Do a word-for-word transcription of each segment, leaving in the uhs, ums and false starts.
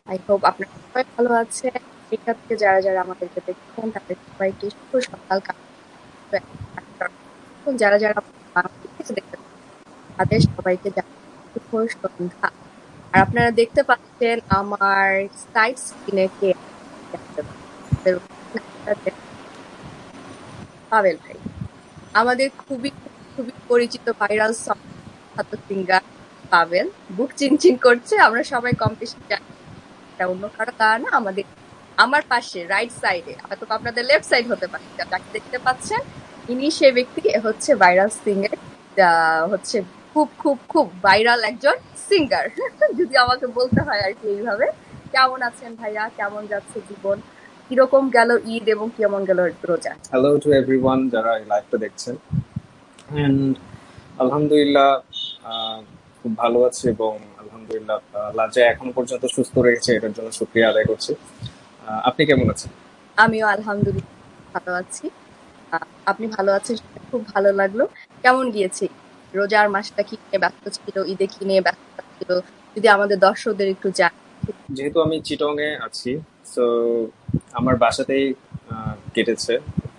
I hope আপনারা সবাই ভালো আছেন। এই ক্ষেত্রে যারা যারা আমাদেরকে দেখছেন তাদের সবাইকে শুভ সকাল। যারা যারা বাংলাদেশে দেখছেন তাদের সবাইকে জানাই শুভ সন্ধ্যা। আর আপনারা দেখতে পাচ্ছেন আমার সাইড স্ক্রিনে কে পাবেল ভাই, আমাদের খুবই খুবই পরিচিত ভাইরাল সিঙ্গার পাবেল। বুক চিনচিন করছে, আমরা সবাই কম বেশি জানি অন্য কারো তা না। আমাদের আমার পাশে রাইট সাইডে, হয়তো আপনাদের লেফট সাইড হতে পারে, যাকে দেখতে পাচ্ছেন ইনি সে ব্যক্তি হচ্ছে ভাইরাল সিঙ্গার, হচ্ছে খুব খুব খুব ভাইরাল একজন সিঙ্গার যদি আমাকে বলতে হয় আর কি এইভাবে। কেমন আছেন ভাইয়া, কেমন যাচ্ছে জীবন, কিরকম গেল ঈদ এবং কেমন গেল রোজা? হ্যালো টু এভরিওয়ান যারা এই লাইভটা দেখছেন, এন্ড আলহামদুলিল্লাহ খুব ভালো আছি এবং আলহামদুলিল্লাহ লাজা এখনো পর্যন্ত সুস্থ রয়েছে, এটার জন্য শুকরিয়া আদায় করছি। আপনি কেমন আছেন? আমিও আলহামদুলিল্লাহ ভালো আছি। আপনি ভালো আছেন, খুব ভালো লাগলো। কেমন গিয়েছে রোজার মাসটা, কি নিয়ে ব্যস্ত ছিল, ঈদে কি নিয়ে ব্যস্ত ছিল, যদি আমাদের দর্শকদের একটু জান। যেহেতু আমি চিটং এ আছি, তো আমার বাসাতেই কেটেছে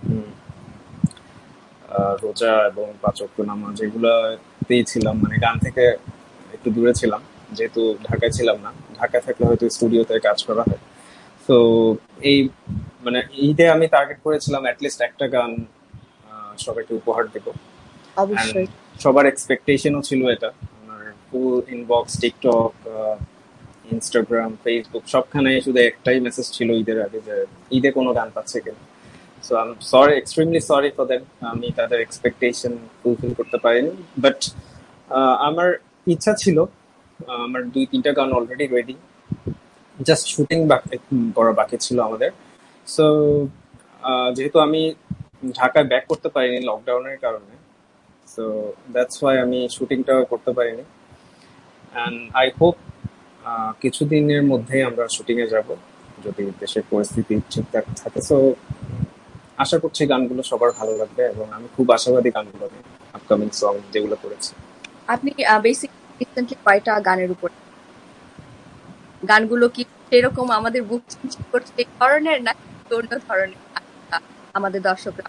রোজা এবং পাঁচ ওয়াক্ত নামাজ, এগুলোতেই ছিলাম। মানে গান থেকে একটু দূরে ছিলাম, যেহেতু ঢাকায় ছিলাম না। ঢাকায় থাকলে হয়তো স্টুডিওতে কাজ করা হয়। তো এই মানে ঈদে আমি টার্গেট করেছিলাম অ্যাটলিস্ট একটা গান সবাইকে উপহার দেব। অবশ্যই সবার এক্সপেকটেশনও ছিল এটা। আমার ফুল ইনবক্স, টিকটক, ইনস্টাগ্রাম, ফেসবুক সবখানে শুধু একটাই মেসেজ ছিল ঈদের আগে, যে ঈদে কোনো গান পাচ্ছে কিনা। So I am sorry, extremely sorry for that. আমি তাদের এক্সপেকটেশন ফুলফিল করতে পারিনি, বাট আমার ইচ্ছা ছিল। আমার দুই তিনটা গান অলরেডি রেডি, জাস্ট শুটিং করা বাকি ছিল আমাদের। সো যেহেতু আমি ঢাকায় ব্যাক করতে পারিনি লকডাউনের কারণে, সো দ্যাটস ওয়াই আমি শুটিংটা করতে পারিনি। অ্যান্ড আই হোপ কিছুদিনের মধ্যেই আমরা শুটিং এ যাব, যদি দেশের পরিস্থিতি ঠিকঠাক থাকে। সো আশা করছি গানগুলো সবার ভালো লাগবে এবং আমি খুব আশাবাদী গানগুলো আপকামিং সং যেগুলো করেছি। আপনি বেসিক্যালি রিসেন্টলি কয়টা গানের উপর, গানগুলো কি সেরকম আমাদের বুক চিনচিন করছে এই ধরনের না অন্য ধরনের আমাদের দর্শকরা?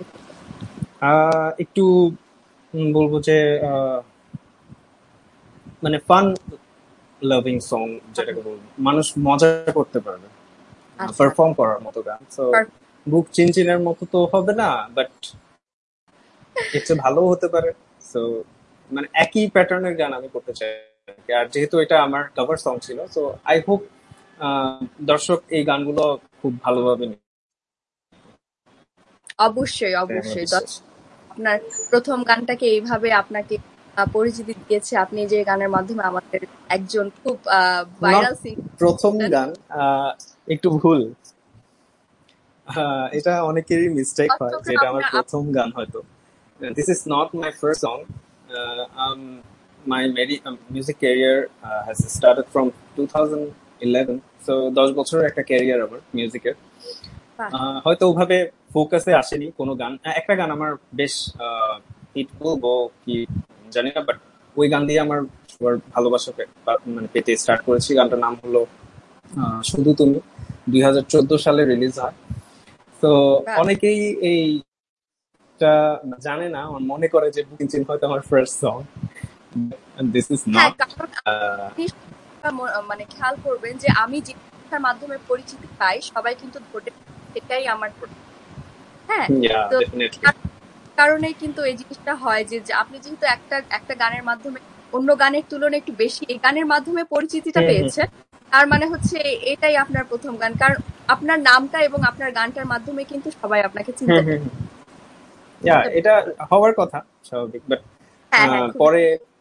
একটু বলবো যে মানে ফান লাভিং সং, যেটাকে বলবো মানুষ মজা করতে পারবে, পারফর্ম করার মতো গান। সো বুক চিনচিনের মতো তো হবে না, বাট একটু ভালো হতে পারে। সো মানে একই প্যাটার্নের গান আমি করতে চাই। আর যেহেতু এটা আমার কভার সং ছিল, সো আই হোপ দর্শক এই গানগুলো খুব ভালোভাবে নিবে। অবশ্যই অবশ্যই আপনার প্রথম গানটাকে এইভাবে আপনাকে পরিচিতি দিয়েছে, আপনি যে গানের মাধ্যমে আমাদের একজন খুব ভাইরাল সিঙ্গার। প্রথম গান একটু ভুল, এটা অনেকেরই মিস্টেক হয় যে এটা আমার প্রথম গান হয়তো। This is not my first song. My music career has started from two thousand eleven, so দশ বছরের একটা ক্যারিয়ার আমার মিউজিকের। হয়তো ওভাবে ফোকাসে আসেনি কোনো গান। একটা গান আমার বেশ হিট বলবো কি জানি না, বাট ওই গান দিয়ে আমার সবার ভালোবাসা মানে পেতে স্টার্ট করেছি। গানটার নাম হলো শুধু তুমি, দুই হাজার চোদ্দ সালে রিলিজ হয়। তো অনেকেই এইটা জানে না, আমার মনে করে যে বুকিং চিন হয়তো আমার first song. This is not. মানে খেয়াল করবেন যে আমি যে মাধ্যমে পরিচিতি পাই সবাই কিন্তু ধরে সেটাই আমার, হ্যাঁ, তো কারণে কিন্তু এই জিনিসটা হয় যে আপনি যেহেতু একটা একটা গানের মাধ্যমে অন্য গানের তুলনায় একটু বেশি এই গানের মাধ্যমে পরিচিতিটা পেয়েছেন, তার মানে হচ্ছে এটাই আপনার প্রথম গান। কারণ আপনার নামটা এবং আপনার গানটার মাধ্যমে কিন্তু সবাই আপনাকে চিনতে পারে। এটা হওয়ার কথা স্বাভাবিক, বাট পরে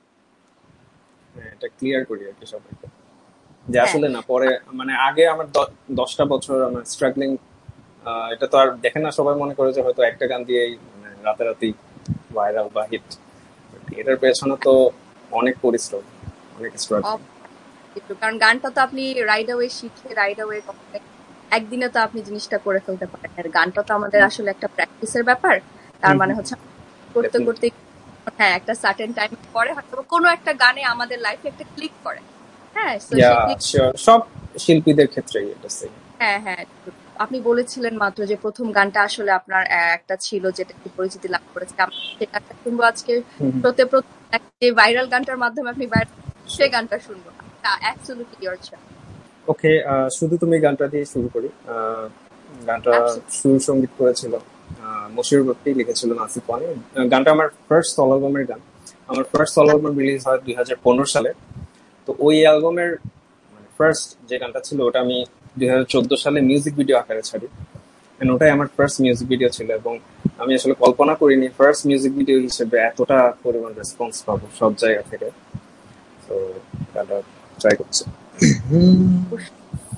এটা ক্লিয়ার করি আর কি সবাইকে, যে আসলে না পরে মানে আগে আমার দশটা বছর আমার স্ট্রাগলিং, এটা তো আর দেখেন না সবাই, মনে করে যে হয়তো একটা গান দিয়েই রাতারাতি ভাইরাল বা হিট। এটার পেছনে তো অনেক পরিশ্রম, অনেক স্ট্রাগল। কারণ গানটা তো আপনি রাইড অ্যাওয়ে শিখে রাইড অ্যাওয়ে একদিনে তো আপনি জিনিসটা করে ফেলতে পারেন। আর গানটা তো আমাদের আসলে একটা প্র্যাকটিসের ব্যাপার। তার মানে হচ্ছে করতে করতে হ্যাঁ একটা সার্টেন টাইম পরে হয়তো কোনো একটা গানে আমাদের লাইফে একটা ক্লিক করে। হ্যাঁ, সব শিল্পীদের ক্ষেত্রেই এটা সেম। হ্যাঁ হ্যাঁ, আপনি বলেছিলেন মাত্র যে প্রথম গানটা আসলে আপনার আহ, একটা ছিল যেটা একটু পরিচিতি লাভ করেছে। আমরা সেই গানটা শুনবো আজকে শোতে, প্রথম যে ভাইরাল গানটার মাধ্যমে আপনি viral- সেই গানটা শুনবো। Absolutely your choice. ওকে, শুধু তুমি গানটা দিয়ে শুরু করি। আহ, গানটা Absolutely. সুর সঙ্গীত করেছিল আহ, মশিউর ভট্টি, লিখেছিল নাসিফ ওয়ানি। আহ, গানটা আমার ফার্স্ট সলো অ্যালবামের গান। আমার ফার্স্ট সলো অ্যালবাম রিলিজ হয় দুই হাজার পনেরো সালে। তো ওই অ্যালবামের ফার্স্ট যে গানটা ছিল ওটা আমি দুই হাজার চোদ্দ সালে মিউজিক ভিডিও আকারে ছাড়ি। And ওটাই আমার ফার্স্ট মিউজিক ভিডিও ছিল, এবং আমি আসলে কল্পনা করিনি ফার্স্ট মিউজিক ভিডিও হিসেবে এতটা পরিমাণ রেসপন্স পাবো সব জায়গা থেকে। তো গানটা ট্রাই করছি।